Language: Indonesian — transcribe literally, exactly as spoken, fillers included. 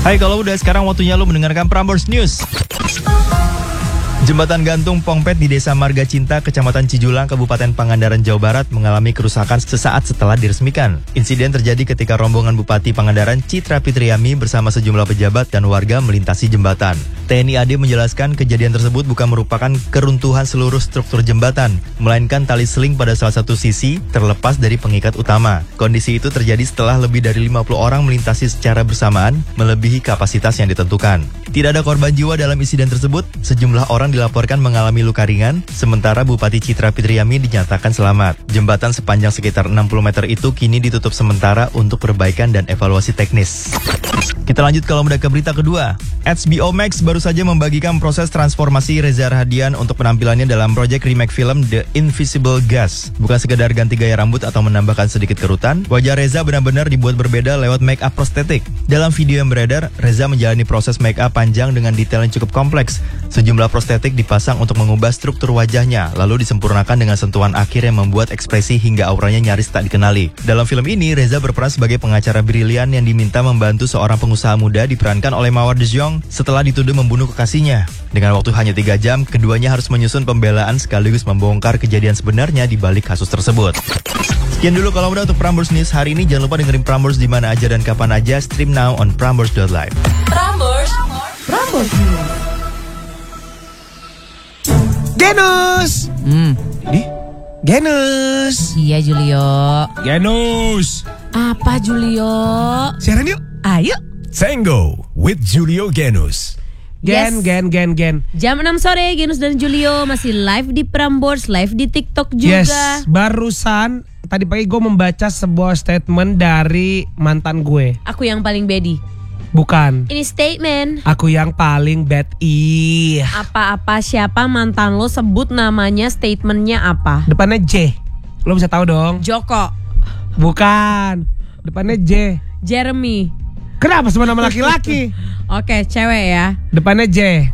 Hai, kalau udah sekarang waktunya lo mendengarkan Prambors News. Jembatan gantung Pongpet di Desa Marga Cinta, Kecamatan Cijulang, Kabupaten Pangandaran, Jawa Barat mengalami kerusakan sesaat setelah diresmikan. Insiden terjadi ketika rombongan Bupati Pangandaran Citra Fitriami bersama sejumlah pejabat dan warga melintasi jembatan. T N I A D menjelaskan kejadian tersebut bukan merupakan keruntuhan seluruh struktur jembatan, melainkan tali seling pada salah satu sisi terlepas dari pengikat utama. Kondisi itu terjadi setelah lebih dari lima puluh orang melintasi secara bersamaan, melebihi kapasitas yang ditentukan. Tidak ada korban jiwa dalam insiden tersebut. Sejumlah orang dilaporkan mengalami luka ringan, sementara Bupati Citra Fitriami dinyatakan selamat. Jembatan sepanjang sekitar enam puluh meter itu kini ditutup sementara untuk perbaikan dan evaluasi teknis. Kita lanjut kalau udah ke berita kedua. H B O Max baru saja membagikan proses transformasi Reza Rahadian untuk penampilannya dalam proyek remake film The Invisible Gas. Bukan sekedar ganti gaya rambut atau menambahkan sedikit kerutan, wajah Reza benar-benar dibuat berbeda lewat make up prostetik. Dalam video yang beredar, Reza menjalani proses make up panjang dengan detail yang cukup kompleks. Sejumlah prostetik dipasang untuk mengubah struktur wajahnya, lalu disempurnakan dengan sentuhan akhir yang membuat ekspresi hingga auranya nyaris tak dikenali. Dalam film ini, Reza berperan sebagai pengacara brilian yang diminta membantu seorang pengusaha muda diperankan oleh Mawar De Jong setelah dituduh membunuh kekasihnya. Dengan waktu hanya tiga jam, keduanya harus menyusun pembelaan sekaligus membongkar kejadian sebenarnya di balik kasus tersebut. Sekian dulu kalau udah untuk Prambors News hari ini. Jangan lupa dengerin Prambors di mana aja dan kapan aja. Stream now on prambors dot live. Prambors, Prambors News. Genus. Hmm. Di? Genus. Iya Julio. Genus. Apa Julio? Siaran yuk. Ayo. Tango with Julio Genus. Gen, Yes. gen, gen, gen. Jam enam sore Genus dan Julio masih live di Prambors, live di TikTok juga. Yes, barusan tadi pagi gue membaca sebuah statement dari mantan gue. Aku yang paling bedi. Bukan. Ini statement. Aku yang paling bad. Ih. Apa-apa siapa mantan lo, sebut namanya, statementnya apa? Depannya J. Lo bisa tahu dong. Joko. Bukan. Depannya J. Jeremy. Kenapa semua nama laki-laki? Oke, cewek ya. Depannya J.